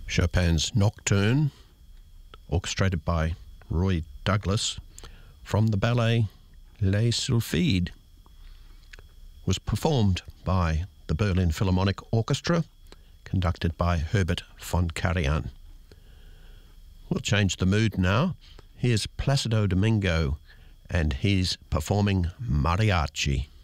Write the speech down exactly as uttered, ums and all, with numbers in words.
Chopin's Nocturne, orchestrated by Roy Douglas, from the ballet Les Sylphides, was performed by the Berlin Philharmonic Orchestra, conducted by Herbert von Karajan. We'll change the mood now. Here's Placido Domingo, and he's performing Mariachi.